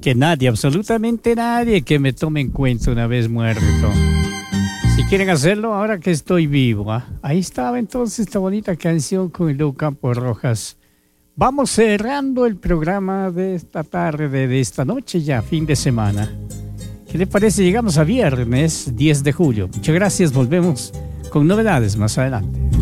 que nadie, absolutamente nadie que me tome en cuenta una vez muerto. Si quieren hacerlo, ahora que estoy vivo. Ahí estaba entonces esta bonita canción con el Lou Campos Rojas. Vamos cerrando el programa de esta tarde, de esta noche ya, fin de semana. ¿Qué le parece? Llegamos a viernes 10 de julio. Muchas gracias, volvemos con novedades más adelante.